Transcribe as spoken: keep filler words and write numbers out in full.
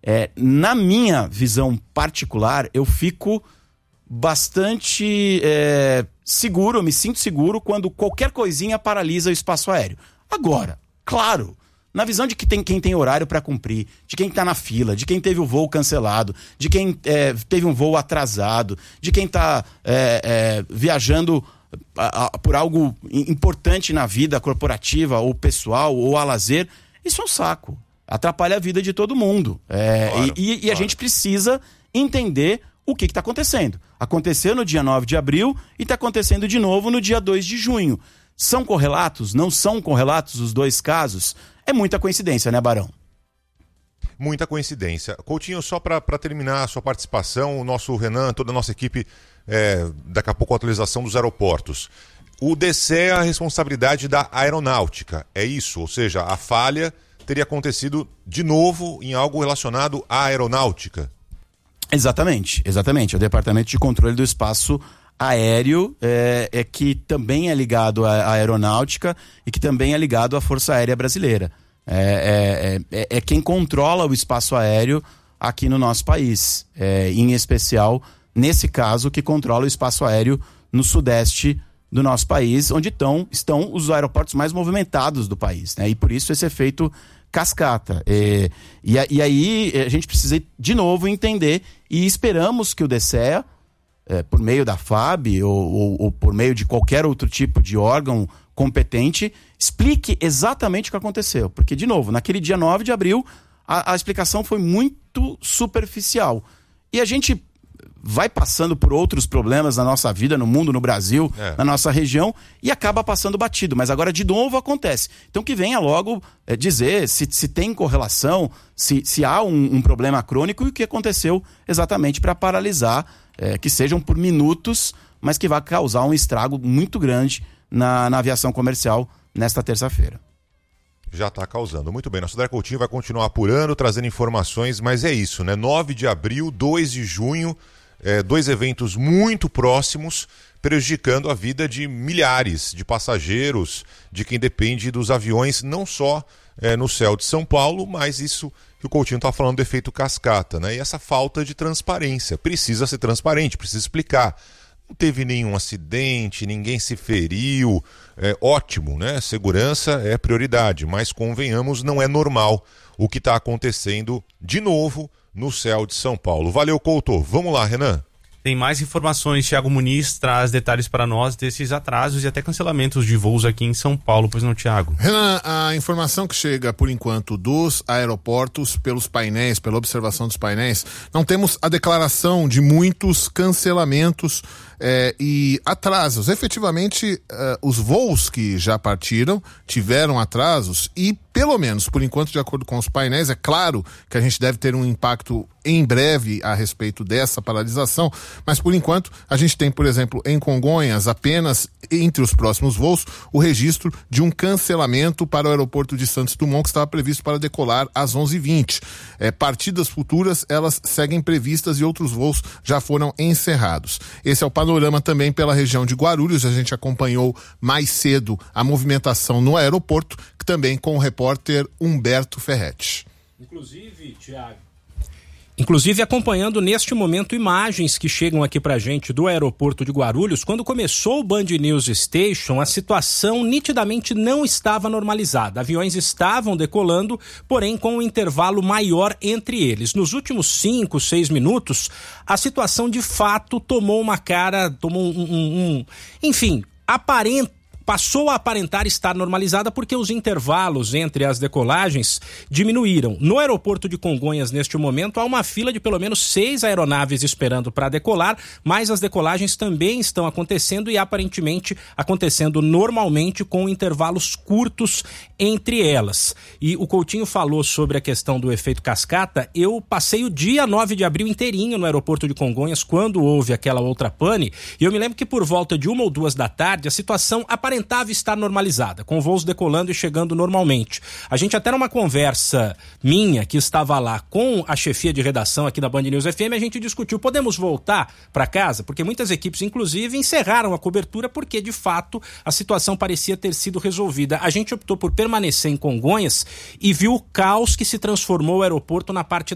É, na minha visão particular, eu fico bastante é, seguro, eu me sinto seguro quando qualquer coisinha paralisa o espaço aéreo. Agora, claro, na visão de que tem, quem tem horário para cumprir, de quem está na fila, de quem teve o voo cancelado, de quem é, teve um voo atrasado, de quem está é, é, viajando a, a, por algo importante na vida corporativa ou pessoal ou a lazer, isso é um saco. Atrapalha a vida de todo mundo. É, claro, e, e, claro. E a gente precisa entender o que está acontecendo. Aconteceu no dia nove de abril e está acontecendo de novo no dia dois de junho. São correlatos? Não são correlatos os dois casos? É muita coincidência, né, Barão? Muita coincidência. Coutinho, só para terminar a sua participação, o nosso Renan, toda a nossa equipe, é, daqui a pouco a atualização dos aeroportos. O D C é a responsabilidade da aeronáutica, é isso? Ou seja, a falha teria acontecido de novo em algo relacionado à aeronáutica? Exatamente, exatamente. O Departamento de Controle do Espaço Aéreo é, é que também é ligado à aeronáutica e que também é ligado à Força Aérea Brasileira. É, é, é, é quem controla o espaço aéreo aqui no nosso país. É, em especial, nesse caso, que controla o espaço aéreo no sudeste do nosso país, onde tão, estão os aeroportos mais movimentados do país, né? E por isso esse efeito cascata. E, e, e aí a gente precisa de novo entender e esperamos que o D C E A, é, por meio da F A B ou, ou, ou por meio de qualquer outro tipo de órgão competente, explique exatamente o que aconteceu. Porque, de novo, naquele dia nove de abril, a, a explicação foi muito superficial. E a gente vai passando por outros problemas na nossa vida, no mundo, no Brasil, é. na nossa região, e acaba passando batido. Mas agora, de novo, acontece. Então, que venha logo é, dizer se, se tem correlação, se, se há um, um problema crônico e o que aconteceu exatamente para paralisar, é, que sejam por minutos, mas que vai causar um estrago muito grande na, na aviação comercial nesta terça-feira. Já está causando. Muito bem, nosso André Coutinho vai continuar apurando, trazendo informações, mas é isso, né? nove de abril, dois de junho, É, dois eventos muito próximos, prejudicando a vida de milhares de passageiros, de quem depende dos aviões, não só é, no céu de São Paulo, mas isso que o Coutinho está falando do efeito cascata, né? E essa falta de transparência. Precisa ser transparente, precisa explicar. Não teve nenhum acidente, ninguém se feriu, é ótimo, né? Segurança é prioridade, mas convenhamos, não é normal o que está acontecendo de novo no céu de São Paulo. Valeu, Couto. Vamos lá, Renan. Tem mais informações. Thiago Muniz traz detalhes para nós desses atrasos e até cancelamentos de voos aqui em São Paulo. Pois não, Thiago? Renan, a informação que chega, por enquanto, dos aeroportos, pelos painéis, pela observação dos painéis, não temos a declaração de muitos cancelamentos é, e atrasos. Efetivamente, uh, os voos que já partiram tiveram atrasos e, pelo menos, por enquanto, de acordo com os painéis, é claro que a gente deve ter um impacto em breve a respeito dessa paralisação, mas por enquanto a gente tem, por exemplo, em Congonhas, apenas entre os próximos voos, o registro de um cancelamento para o aeroporto de Santos Dumont, que estava previsto para decolar às onze e vinte. É, partidas futuras, elas seguem previstas e outros voos já foram encerrados. Esse é o panorama também pela região de Guarulhos. A gente acompanhou mais cedo a movimentação no aeroporto, que também com o repórter Humberto Ferretti. Inclusive, Thiago, Inclusive acompanhando neste momento imagens que chegam aqui pra gente do aeroporto de Guarulhos. Quando começou o Band News Station, a situação nitidamente não estava normalizada. Aviões estavam decolando, porém com um intervalo maior entre eles. Nos últimos cinco, seis minutos, a situação de fato tomou uma cara, tomou um, um, um enfim, aparenta, passou a aparentar estar normalizada porque os intervalos entre as decolagens diminuíram. No aeroporto de Congonhas, neste momento, há uma fila de pelo menos seis aeronaves esperando para decolar, mas as decolagens também estão acontecendo e aparentemente acontecendo normalmente com intervalos curtos entre elas. E o Coutinho falou sobre a questão do efeito cascata. Eu passei o dia nove de abril inteirinho no aeroporto de Congonhas quando houve aquela outra pane, e eu me lembro que por volta de uma ou duas da tarde a situação aparentemente aparentava estar normalizada, com voos decolando e chegando normalmente. A gente até numa conversa minha, que estava lá com a chefia de redação aqui da Band News F M, a gente discutiu, podemos voltar para casa? Porque muitas equipes, inclusive, encerraram a cobertura porque, de fato, a situação parecia ter sido resolvida. A gente optou por permanecer em Congonhas e viu o caos que se transformou o aeroporto na parte